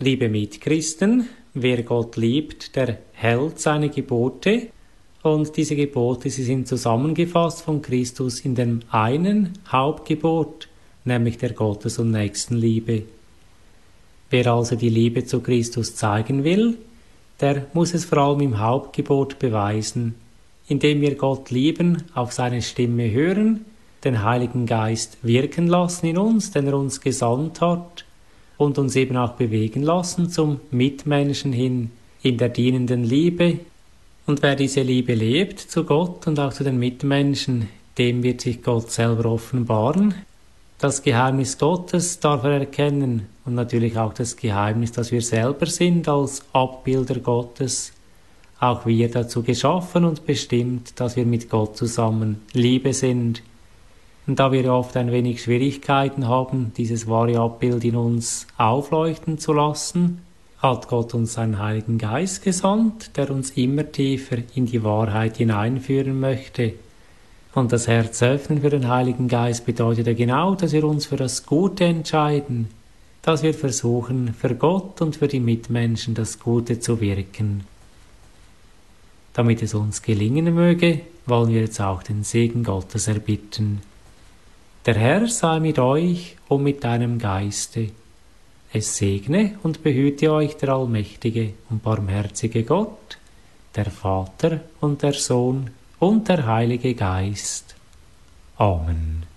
Liebe Mitchristen, wer Gott liebt, der hält seine Gebote. Und diese Gebote, sie sind zusammengefasst von Christus in dem einen Hauptgebot, nämlich der Gottes- und Nächstenliebe. Wer also die Liebe zu Christus zeigen will, der muss es vor allem im Hauptgebot beweisen, indem wir Gott lieben, auf seine Stimme hören, den Heiligen Geist wirken lassen in uns, den er uns gesandt hat, und uns eben auch bewegen lassen zum Mitmenschen hin in der dienenden Liebe. Und wer diese Liebe lebt zu Gott und auch zu den Mitmenschen, dem wird sich Gott selber offenbaren. Das Geheimnis Gottes darf er erkennen und natürlich auch das Geheimnis, dass wir selber sind als Abbilder Gottes. Auch wir dazu geschaffen und bestimmt, dass wir mit Gott zusammen Liebe sind. Und da wir oft ein wenig Schwierigkeiten haben, dieses wahre Abbild in uns aufleuchten zu lassen, hat Gott uns seinen Heiligen Geist gesandt, der uns immer tiefer in die Wahrheit hineinführen möchte. Und das Herz öffnen für den Heiligen Geist bedeutet ja genau, dass wir uns für das Gute entscheiden, dass wir versuchen, für Gott und für die Mitmenschen das Gute zu wirken. Damit es uns gelingen möge, wollen wir jetzt auch den Segen Gottes erbitten. Der Herr sei mit euch und mit deinem Geiste. Es segne und behüte euch der allmächtige und barmherzige Gott, der Vater und der Sohn und der Heilige Geist. Amen.